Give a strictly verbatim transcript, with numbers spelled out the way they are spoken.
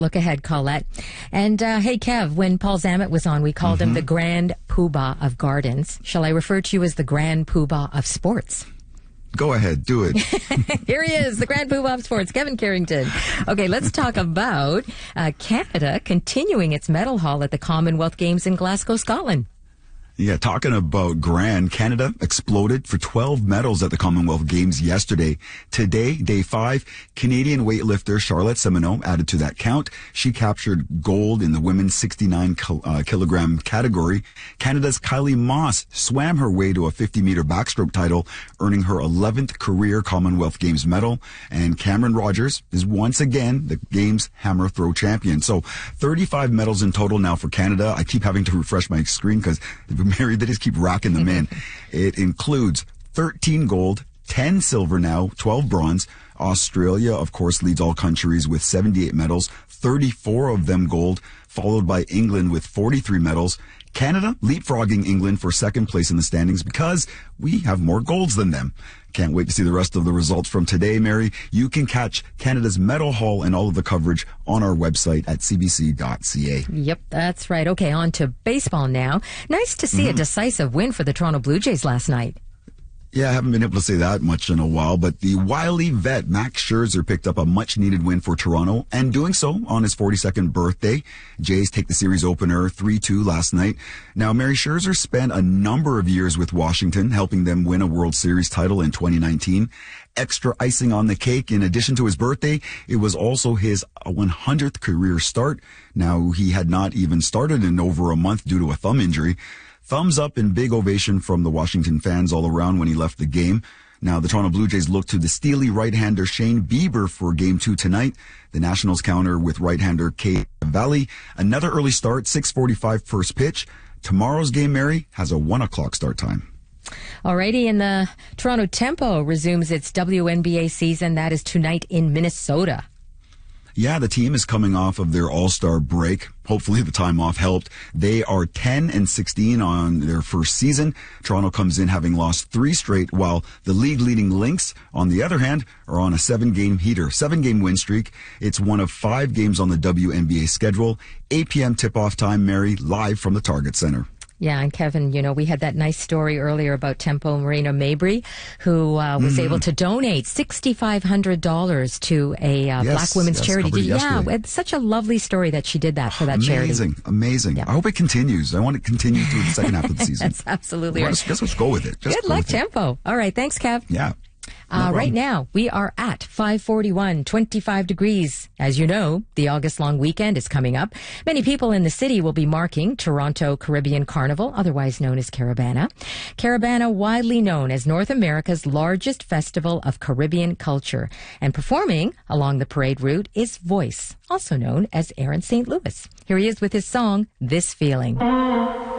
Look ahead, Colette. And uh, hey, Kev, when Paul Zammit was on, we called mm-hmm. him the Grand Poobah of Gardens. Shall I refer to you as the Grand Poobah of Sports? Go ahead, do it. Here he is, the Grand Poobah of Sports, Kevin Carrington. Okay, let's talk about uh, Canada continuing its medal haul at the Commonwealth Games in Glasgow, Scotland. Yeah, talking about grand, Canada exploded for twelve medals at the Commonwealth Games yesterday. Today, day five, Canadian weightlifter Charlotte Simoneau added to that count. She captured gold in the women's sixty-nine uh, kilogram category. Canada's Kylie Moss swam her way to a fifty meter backstroke title, earning her eleventh career Commonwealth Games medal. And Cameron Rogers is once again the Games hammer throw champion. So thirty-five medals in total now for Canada. I keep having to refresh my screen because Mary, they just keep racking them in. It includes thirteen gold, ten silver now, twelve bronze. Australia, of course, leads all countries with seventy-eight medals, thirty-four of them gold, followed by England with forty-three medals. Canada leapfrogging England for second place in the standings because we have more golds than them. Can't wait to see the rest of the results from today, Mary. You can catch Canada's medal haul and all of the coverage on our website at c b c dot c a. Yep, that's right. Okay, on to baseball now. Nice to see mm-hmm. a decisive win for the Toronto Blue Jays last night. Yeah, I haven't been able to say that much in a while, but the wily vet Max Scherzer picked up a much-needed win for Toronto, and doing so on his forty-second birthday. Jays take the series opener three two last night. Now, Mary, Scherzer spent a number of years with Washington, helping them win a World Series title in twenty nineteen. Extra icing on the cake, in addition to his birthday, it was also his one hundredth career start. Now, he had not even started in over a month due to a thumb injury. Thumbs up and big ovation from the Washington fans all around when he left the game. Now, the Toronto Blue Jays look to the steely right-hander Shane Bieber for Game two tonight. The Nationals counter with right-hander Cade Cavalli. Another early start, six forty-five first pitch. Tomorrow's game, Mary, has a one o'clock start time. Alrighty, and the Toronto Tempo resumes its W N B A season. That is tonight in Minnesota. Yeah, the team is coming off of their all-star break. Hopefully the time off helped. They are ten and sixteen on their first season. Toronto comes in having lost three straight, while the league-leading Lynx, on the other hand, are on a seven-game heater, seven-game win streak. It's one of five games on the W N B A schedule. eight p.m. tip-off time, Mary, live from the Target Center. Yeah, and Kevin, you know, we had that nice story earlier about Tempo Marina Mabry, who uh, was mm-hmm. able to donate six thousand five hundred dollars to a uh, yes, Black women's yes, charity. Yeah, yesterday. It's such a lovely story that she did that for that amazing, charity. Amazing, amazing. Yeah. I hope it continues. I want it to continue through the second half of the season. That's absolutely well, right. Just let's go with it. Just Good luck, Tempo. All right, thanks, Kev. Yeah. Uh, No right now, we are at five forty-one, twenty-five degrees. As you know, the August long weekend is coming up. Many people in the city will be marking Toronto Caribbean Carnival, otherwise known as Caribana. Caribana, widely known as North America's largest festival of Caribbean culture. And performing along the parade route is Voice, also known as Aaron Saint Louis. Here he is with his song, This Feeling.